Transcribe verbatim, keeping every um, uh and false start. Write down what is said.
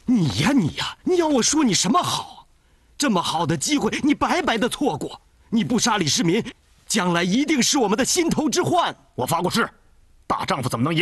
你呀你呀，你要我说你什么好？这么好的机会，你白白的错过。你不杀李世民，将来一定是我们的心头之患。 我发过誓，大丈夫怎么能言